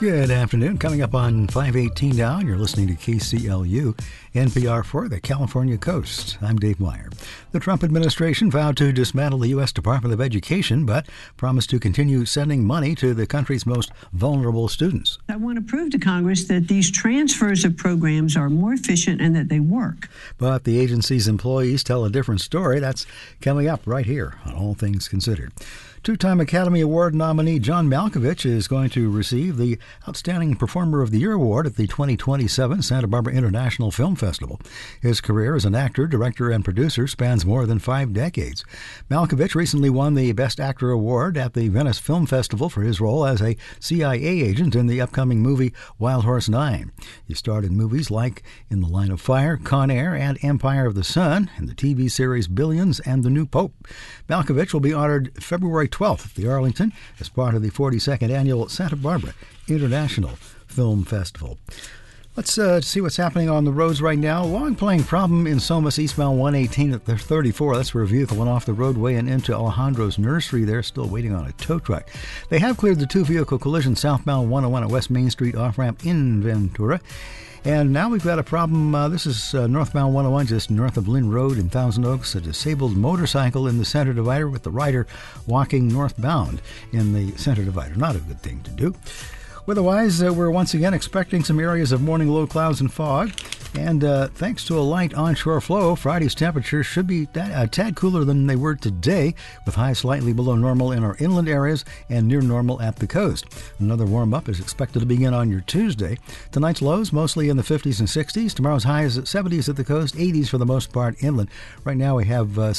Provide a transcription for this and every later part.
Good afternoon. Coming up on 518 now, you're listening to KCLU, NPR for the California Coast. I'm Dave Meyer. The Trump administration vowed to dismantle the U.S. Department of Education, but promised to continue sending money to the country's most vulnerable students. I want to prove to Congress that these transfers of programs are more efficient and that they work. But the agency's employees tell a different story. That's coming up right here on All Things Considered. Two-time Academy Award nominee John Malkovich is going to receive the Outstanding Performer of the Year Award at the 2027 Santa Barbara International Film Festival. His career as an actor, director, and producer spans more than 5 decades. Malkovich recently won the Best Actor Award at the Venice Film Festival for his role as a CIA agent in the upcoming movie Wild Horse 9. He starred in movies like In the Line of Fire, Con Air, and Empire of the Sun, and the TV series Billions and The New Pope. Malkovich will be honored February 12th at the Arlington as part of the 42nd Annual Santa Barbara International Film Festival. Let's see what's happening on the roads right now. Long playing problem in Somas, eastbound 118 at the 34. That's where a vehicle went off the roadway and into Alejandro's nursery. They're still waiting on a tow truck. They have cleared the two-vehicle collision southbound 101 at West Main Street off-ramp in Ventura. And now we've got a problem. This is northbound 101, just north of Lynn Road in Thousand Oaks. A disabled motorcycle in the center divider with the rider walking northbound in the center divider. Not a good thing to do. Otherwise, we're once again expecting some areas of morning low clouds and fog. And thanks to a light onshore flow, Friday's temperatures should be a tad cooler than they were today, with highs slightly below normal in our inland areas and near normal at the coast. Another warm-up is expected to begin on your Tuesday. Tonight's lows mostly in the 50s and 60s. Tomorrow's highs at 70s at the coast, 80s for the most part inland. Right now we have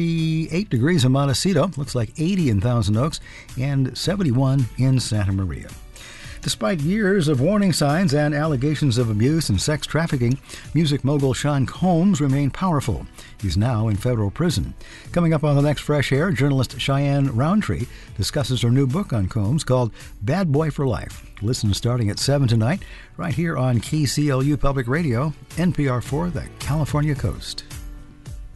78 degrees in Montecito, looks like 80 in Thousand Oaks, and 71 in Santa Maria. Despite years of warning signs and allegations of abuse and sex trafficking, music mogul Sean Combs remained powerful. He's now in federal prison. Coming up on the next Fresh Air, journalist Cheyenne Roundtree discusses her new book on Combs called Bad Boy for Life. Listen starting at 7 tonight, right here on KCLU Public Radio, NPR for the California Coast.